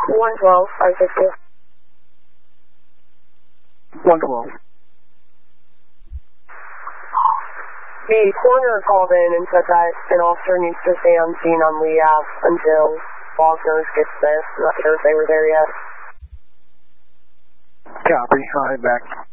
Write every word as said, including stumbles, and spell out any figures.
one twelve, five sixty. one twelve. The coroner called in and said that an officer needs to stay on scene on Lee Ave until Bosners gets there. I'm not sure if they were there yet. Copy, I'll head back.